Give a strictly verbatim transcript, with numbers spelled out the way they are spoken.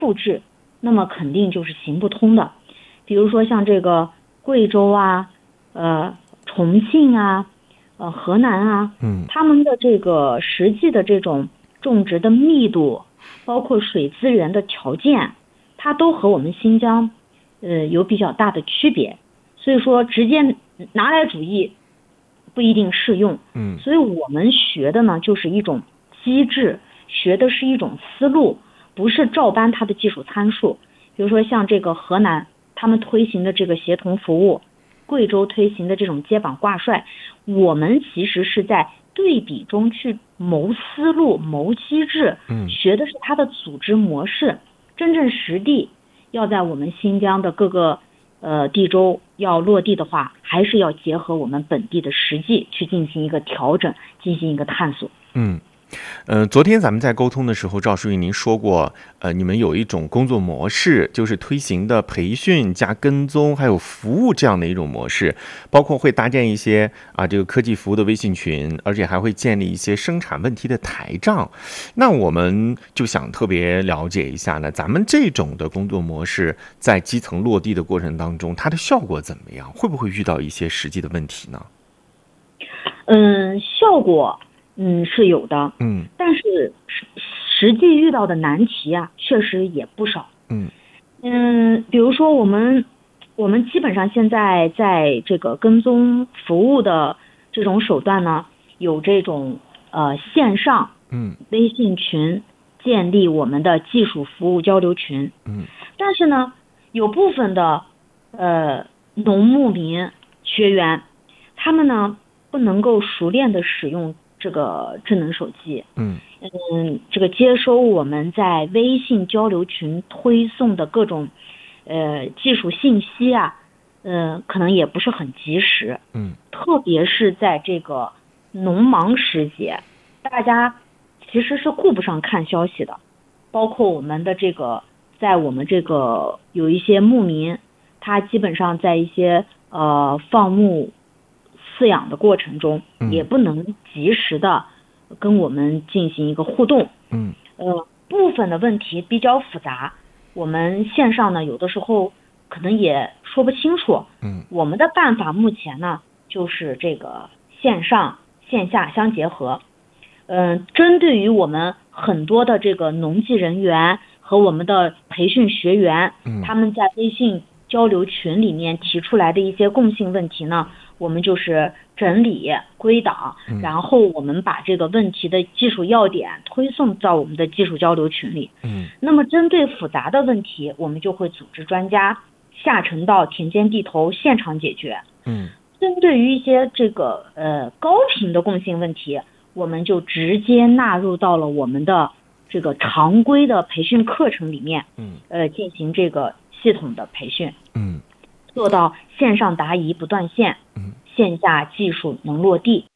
复制，那么肯定就是行不通的。比如说像这个贵州啊、呃重庆啊、呃河南啊， 嗯， 他们的这个实际的这种种植的密度，包括水资源的条件，它都和我们新疆呃有比较大的区别。所以说直接拿来主义不一定适用。 嗯， 所以我们学的呢就是一种机制，学的是一种思路，不是照搬它的技术参数。比如说像这个河南他们推行的这个协同服务，贵州推行的这种接榜挂帅，我们其实是在对比中去谋思路、谋机制， 嗯， 学的是它的组织模式。真正实地要在我们新疆的各个呃地州要落地的话，还是要结合我们本地的实际去进行一个调整，进行一个探索。 嗯。呃，昨天咱们在沟通的时候，赵书记您说过，呃，你们有一种工作模式，就是推行的培训加跟踪还有服务这样的一种模式，包括会搭建一些啊这个科技服务的微信群，而且还会建立一些生产问题的台账。那我们就想特别了解一下呢，咱们这种的工作模式在基层落地的过程当中，它的效果怎么样？会不会遇到一些实际的问题呢？ 嗯，效果。嗯，是有的， 嗯， 但是实实际遇到的难题啊，确实也不少。 嗯嗯，比如说我们我们基本上现在在这个跟踪服务的这种手段呢，有这种呃线上嗯微信群建立我们的技术服务交流群， 嗯， 但是呢，有部分的呃农牧民学员，他们呢不能够熟练的使用这个智能手机， 嗯嗯，这个接收我们在微信交流群推送的各种呃技术信息啊，呃，可能也不是很及时， 嗯， 特别是在这个农忙时节，大家其实是顾不上看消息的，包括我们的这个，在我们这个有一些牧民，他基本上在一些呃放牧饲养的过程中，也不能及时的跟我们进行一个互动。 嗯， 呃，部分的问题比较复杂，我们线上呢有的时候可能也说不清楚。 嗯， 我们的办法目前呢就是这个线上线下相结合。嗯、呃，针对于我们很多的这个农技人员和我们的培训学员， 嗯， 他们在微信交流群里面提出来的一些共性问题呢，我们就是整理归档，然后我们把这个问题的技术要点推送到我们的技术交流群里。 嗯， 那么针对复杂的问题，我们就会组织专家下沉到田间地头现场解决。 嗯， 针对于一些这个呃高频的共性问题，我们就直接纳入到了我们的这个常规的培训课程里面， 嗯， 呃进行这个系统的培训。 嗯， 做到线上答疑不断线， 嗯， 线下技术能落地。